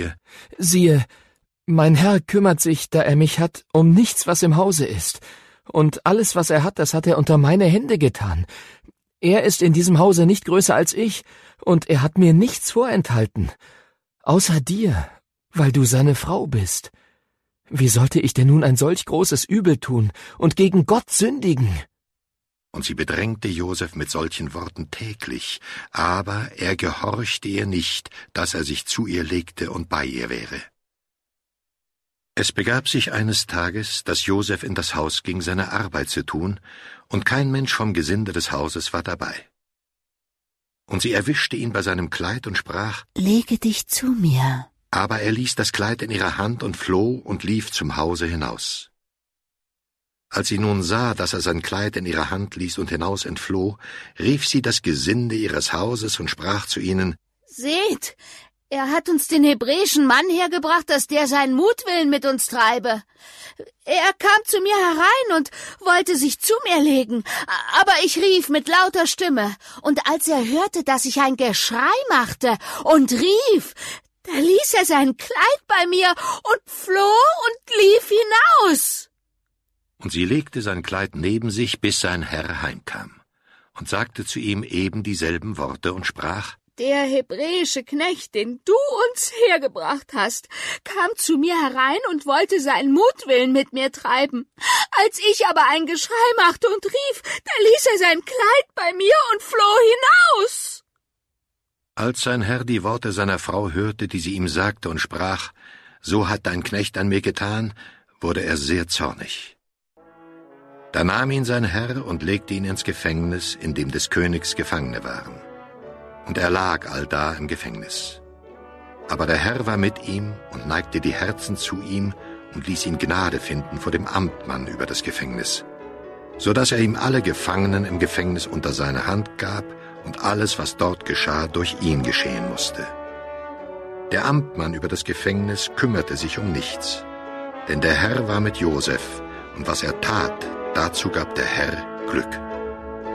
ihr: »Siehe, mein Herr kümmert sich, da er mich hat, um nichts, was im Hause ist. Und alles, was er hat, das hat er unter meine Hände getan. Er ist in diesem Hause nicht größer als ich, und er hat mir nichts vorenthalten, außer dir, weil du seine Frau bist. Wie sollte ich denn nun ein solch großes Übel tun und gegen Gott sündigen?« Und sie bedrängte Josef mit solchen Worten täglich, aber er gehorchte ihr nicht, dass er sich zu ihr legte und bei ihr wäre. Es begab sich eines Tages, dass Josef in das Haus ging, seine Arbeit zu tun, und kein Mensch vom Gesinde des Hauses war dabei. Und sie erwischte ihn bei seinem Kleid und sprach: »Lege dich zu mir.« Aber er ließ das Kleid in ihrer Hand und floh und lief zum Hause hinaus. Als sie nun sah, dass er sein Kleid in ihrer Hand ließ und hinaus entfloh, rief sie das Gesinde ihres Hauses und sprach zu ihnen: »Seht, er hat uns den hebräischen Mann hergebracht, dass der seinen Mutwillen mit uns treibe. Er kam zu mir herein und wollte sich zu mir legen, aber ich rief mit lauter Stimme, und als er hörte, dass ich ein Geschrei machte und rief, da ließ er sein Kleid bei mir und floh und lief hinaus.« Und sie legte sein Kleid neben sich, bis sein Herr heimkam, und sagte zu ihm eben dieselben Worte und sprach: »Der hebräische Knecht, den du uns hergebracht hast, kam zu mir herein und wollte seinen Mutwillen mit mir treiben. Als ich aber ein Geschrei machte und rief, da ließ er sein Kleid bei mir und floh hinaus.« Als sein Herr die Worte seiner Frau hörte, die sie ihm sagte, und sprach: »So hat dein Knecht an mir getan«, wurde er sehr zornig. Da nahm ihn sein Herr und legte ihn ins Gefängnis, in dem des Königs Gefangene waren. Und er lag allda im Gefängnis. Aber der Herr war mit ihm und neigte die Herzen zu ihm und ließ ihn Gnade finden vor dem Amtmann über das Gefängnis, so dass er ihm alle Gefangenen im Gefängnis unter seine Hand gab und alles, was dort geschah, durch ihn geschehen musste. Der Amtmann über das Gefängnis kümmerte sich um nichts, denn der Herr war mit Josef, und was er tat, dazu gab der Herr Glück.